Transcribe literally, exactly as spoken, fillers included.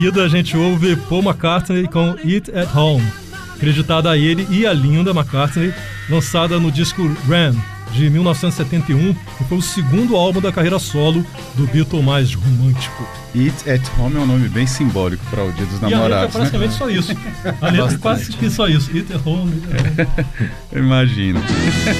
A gente ouve Paul McCartney com It at Home, acreditada a ele e a Linda McCartney, lançada no disco Ram, de mil novecentos e setenta e um, e foi o segundo álbum da carreira solo do Beatle mais romântico. It at Home é um nome bem simbólico para o Dia dos Namorados. E a letra é praticamente, né? Só isso. A letra é quase que só isso. It at Home. It at home. Imagino.